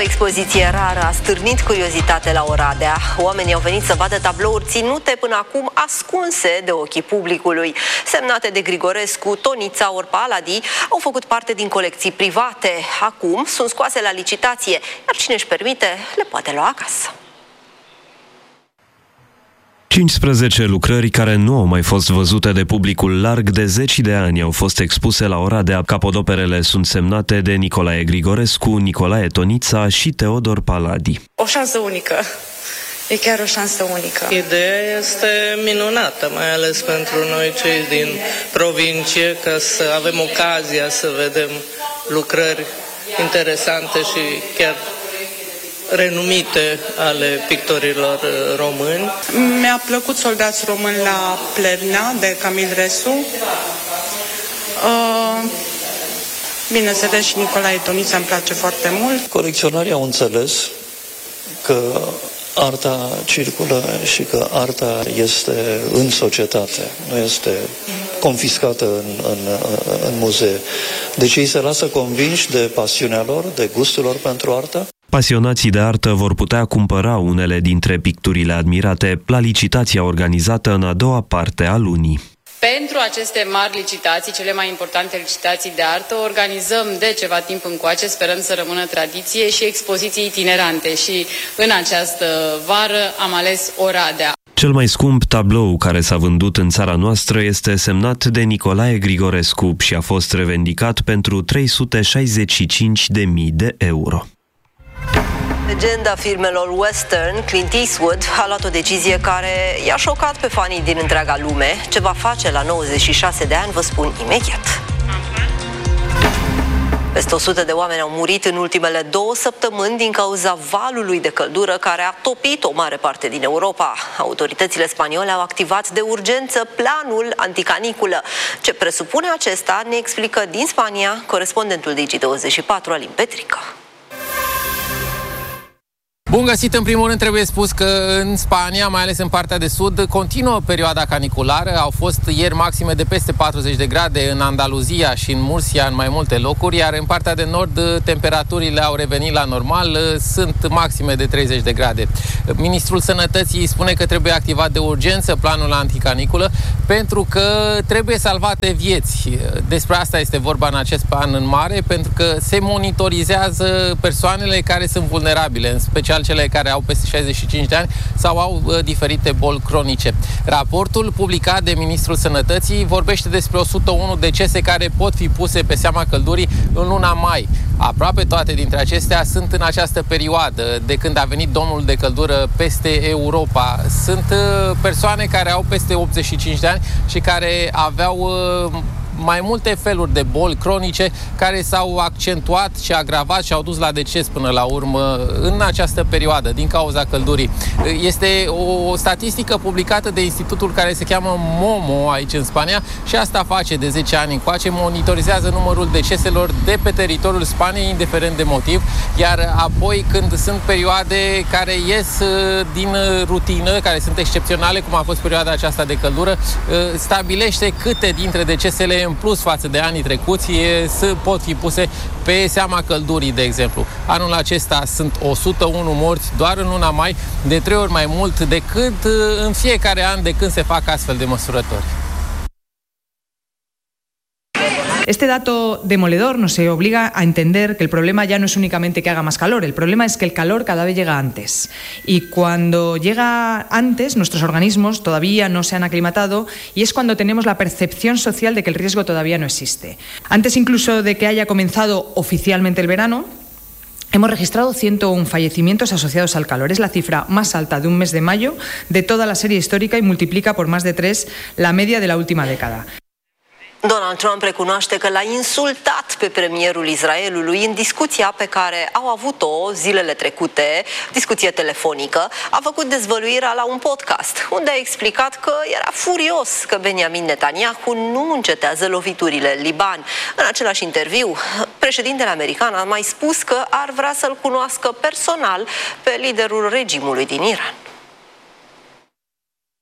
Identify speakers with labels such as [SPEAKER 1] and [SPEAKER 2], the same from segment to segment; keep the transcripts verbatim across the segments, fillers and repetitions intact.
[SPEAKER 1] O expoziție rară a stârnit curiozitate la Oradea. Oamenii au venit să vadă tablouri ținute până acum ascunse de ochii publicului. Semnate de Grigorescu, Tonița ori Paladi au făcut parte din colecții private. Acum sunt scoase la licitație, iar cine își permite le poate lua acasă.
[SPEAKER 2] cincisprezece lucrări care nu au mai fost văzute de publicul larg de zeci de ani au fost expuse la Oradea. Capodoperele sunt semnate de Nicolae Grigorescu, Nicolae Tonița și Teodor Paladi.
[SPEAKER 3] O șansă unică. E chiar o șansă unică.
[SPEAKER 4] Ideea este minunată, mai ales pentru noi cei din provincie, ca să avem ocazia să vedem lucrări interesante și chiar renumite ale pictorilor români.
[SPEAKER 3] Mi-a plăcut Soldați români la Plevna de Camil Resu. Uh, bineînțeles și Nicolae Tonița îmi place foarte mult.
[SPEAKER 5] Colecționarii au înțeles că arta circulă și că arta este în societate, nu este confiscată în, în, în muzee. Deci ei se lasă convinși de pasiunea lor, de gustul lor pentru artă.
[SPEAKER 2] Pasionații de artă vor putea cumpăra unele dintre picturile admirate la licitația organizată în a doua parte a lunii.
[SPEAKER 6] Pentru aceste mari licitații, cele mai importante licitații de artă, organizăm de ceva timp încoace, sperăm să rămână tradiție, și expoziții itinerante. Și în această vară am ales Oradea.
[SPEAKER 2] Cel mai scump tablou care s-a vândut în țara noastră este semnat de Nicolae Grigorescu și a fost revendicat pentru trei sute șaizeci și cinci de mii de euro.
[SPEAKER 1] Legenda filmelor western, Clint Eastwood, a luat o decizie care i-a șocat pe fanii din întreaga lume. Ce va face la nouăzeci și șase de ani, vă spun imediat. Peste o sută de oameni au murit în ultimele două săptămâni din cauza valului de căldură care a topit o mare parte din Europa. Autoritățile spaniole au activat de urgență planul anticaniculă. Ce presupune acesta ne explică din Spania corespondentul Digi douăzeci și patru, Alin Petrică.
[SPEAKER 7] Bun găsit! În primul rând trebuie spus că în Spania, mai ales în partea de sud, continuă perioada caniculară. Au fost ieri maxime de peste patruzeci de grade în Andaluzia și în Murcia în mai multe locuri, iar în partea de nord temperaturile au revenit la normal, sunt maxime de treizeci de grade. Ministrul Sănătății spune că trebuie activat de urgență planul anticaniculă pentru că trebuie salvate vieți. Despre asta este vorba în acest plan în mare, pentru că se monitorizează persoanele care sunt vulnerabile, în special cele care au peste șaizeci și cinci de ani sau au uh, diferite boli cronice. Raportul publicat de Ministrul Sănătății vorbește despre o sută unu decese care pot fi puse pe seama căldurii în luna mai. Aproape toate dintre acestea sunt în această perioadă, de când a venit domnul de căldură peste Europa. Sunt uh, persoane care au peste optzeci și cinci de ani și care aveau uh, mai multe feluri de boli cronice care s-au accentuat și agravat și au dus la deces până la urmă în această perioadă din cauza căldurii. Este o statistică publicată de institutul care se cheamă MOMO aici în Spania și asta face de zece ani încoace, monitorizează numărul deceselor de pe teritoriul Spaniei, indiferent de motiv, iar apoi când sunt perioade care ies din rutină, care sunt excepționale, cum a fost perioada aceasta de căldură, stabilește câte dintre decesele în plus față de anii trecuți să pot fi puse pe seama căldurii, de exemplu. Anul acesta sunt o sută unu morți doar în luna mai, de trei ori mai mult decât în fiecare an de când se fac astfel de măsurători.
[SPEAKER 8] Este dato demoledor nos obliga a entender que el problema ya no es únicamente que haga más calor, el problema es que el calor cada vez llega antes. Y cuando llega antes, nuestros organismos todavía no se han aclimatado y es cuando tenemos la percepción social de que el riesgo todavía no existe. Antes incluso de que haya comenzado oficialmente el verano, hemos registrado ciento uno fallecimientos asociados al calor. Es la cifra más alta de un mes de mayo de toda la serie histórica y multiplica por más de tres la media de la última década.
[SPEAKER 1] Donald Trump recunoaște că l-a insultat pe premierul Israelului în discuția pe care au avut-o zilele trecute, discuție telefonică. A făcut dezvăluirea la un podcast, unde a explicat că era furios că Benjamin Netanyahu nu încetează loviturile în Liban. În același interviu, președintele american a mai spus că ar vrea să-l cunoască personal pe liderul regimului din Iran.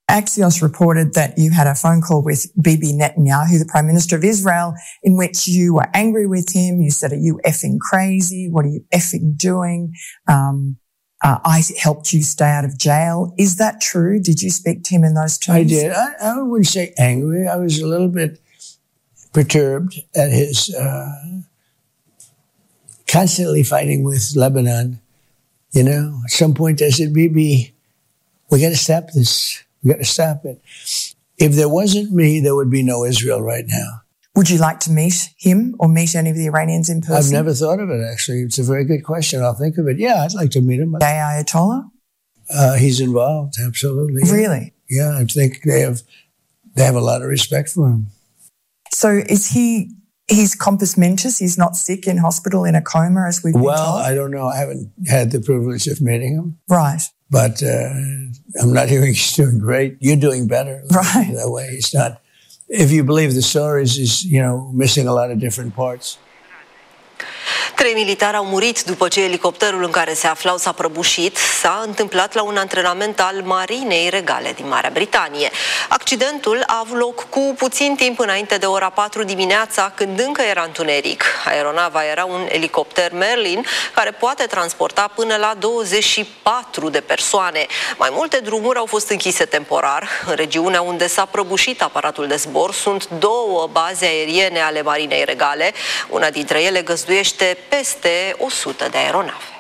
[SPEAKER 9] Axios reported that you had a phone call with Bibi Netanyahu, the Prime Minister of Israel, in which you were angry with him. You said, are you effing crazy? What are you effing doing? Um, uh, I helped you stay out of jail. Is that true? Did you speak to him in those terms?
[SPEAKER 10] I did. I, I wouldn't say angry. I was a little bit perturbed at his uh, constantly fighting with Lebanon. You know, at some point I said, Bibi, we got to stop this. We got to stop it. If there wasn't me, there would be no Israel right now.
[SPEAKER 9] Would you like to meet him or meet any of the Iranians in person?
[SPEAKER 10] I've never thought of it, actually. It's a very good question. I'll think of it. Yeah, I'd like to meet him.
[SPEAKER 9] Gay Ayatollah?
[SPEAKER 10] Uh, he's involved, absolutely.
[SPEAKER 9] Really?
[SPEAKER 10] Yeah, I think they have they have a lot of respect for him.
[SPEAKER 9] So is he, he's compos mentis? He's not sick in hospital in a coma, as we've been
[SPEAKER 10] well,
[SPEAKER 9] told?
[SPEAKER 10] Well, I don't know. I haven't had the privilege of meeting him.
[SPEAKER 9] Right.
[SPEAKER 10] But uh, I'm not hearing he's doing great. You're doing better.
[SPEAKER 9] Right.
[SPEAKER 10] That way, he's not. If you believe the stories, he's, you know, missing a lot of different parts.
[SPEAKER 1] Trei militari au murit după ce elicopterul în care se aflau s-a prăbușit. S-a întâmplat la un antrenament al Marinei Regale din Marea Britanie. Accidentul a avut loc cu puțin timp înainte de ora patru dimineața, când încă era întuneric. Aeronava era un elicopter Merlin care poate transporta până la douăzeci și patru de persoane. Mai multe drumuri au fost închise temporar. În regiunea unde s-a prăbușit aparatul de zbor sunt două baze aeriene ale Marinei Regale. Una dintre ele găzduiește peste o sută de aeronave.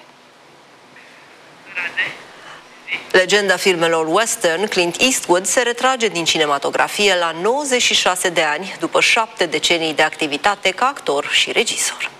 [SPEAKER 1] Legenda filmelor western, Clint Eastwood se retrage din cinematografie la nouăzeci și șase de ani, după șapte decenii de activitate ca actor și regizor.